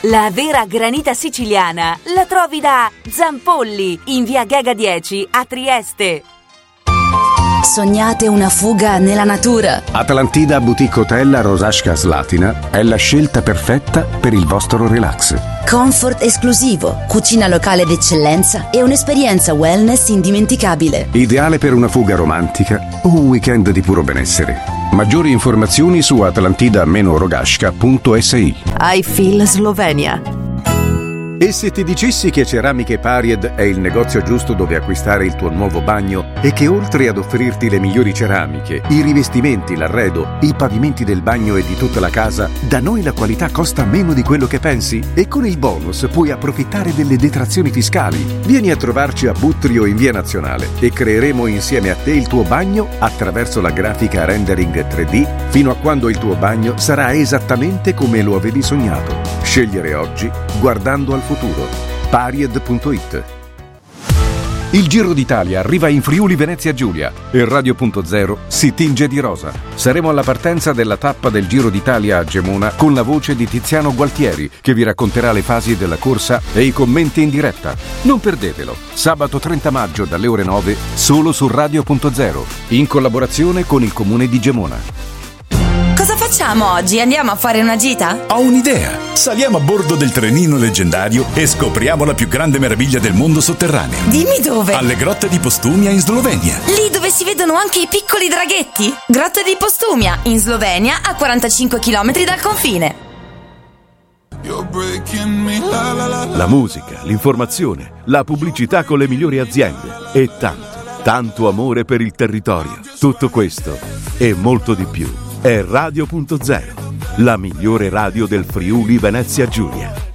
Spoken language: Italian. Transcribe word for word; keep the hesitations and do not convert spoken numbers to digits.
La vera granita siciliana la trovi da Zampolli, in via Gega dieci a Trieste. Sognate una fuga nella natura? Atlantida Boutique Hotel a Rosasca Slatina è la scelta perfetta per il vostro relax. Comfort esclusivo, cucina locale d'eccellenza e un'esperienza wellness indimenticabile. Ideale per una fuga romantica o un weekend di puro benessere. Maggiori informazioni su atlantida rogasca punto es i. I feel Slovenia. E se ti dicessi che Ceramiche Paried è il negozio giusto dove acquistare il tuo nuovo bagno e che oltre ad offrirti le migliori ceramiche, i rivestimenti, l'arredo, i pavimenti del bagno e di tutta la casa, da noi la qualità costa meno di quello che pensi? E con il bonus puoi approfittare delle detrazioni fiscali. Vieni a trovarci a Buttrio in via Nazionale e creeremo insieme a te il tuo bagno attraverso la grafica rendering tre D fino a quando il tuo bagno sarà esattamente come lo avevi sognato. Scegliere oggi guardando al futuro. Paried punto it. Il Giro d'Italia arriva in Friuli Venezia Giulia e Radio punto zero si tinge di rosa. Saremo alla partenza della tappa del Giro d'Italia a Gemona con la voce di Tiziano Gualtieri che vi racconterà le fasi della corsa e i commenti in diretta. Non perdetelo, sabato trenta maggio dalle ore nove solo su Radio punto zero in collaborazione con il Comune di Gemona. Cosa facciamo oggi? Andiamo a fare una gita? Ho un'idea! Saliamo a bordo del trenino leggendario e scopriamo la più grande meraviglia del mondo sotterraneo. Dimmi dove! Alle grotte di Postumia in Slovenia. Lì dove si vedono anche i piccoli draghetti? Grotte di Postumia, in Slovenia, a quarantacinque chilometri dal confine. La musica, l'informazione, la pubblicità con le migliori aziende e tanto, tanto amore per il territorio. Tutto questo e molto di più è Radio punto zero, la migliore radio del Friuli Venezia Giulia.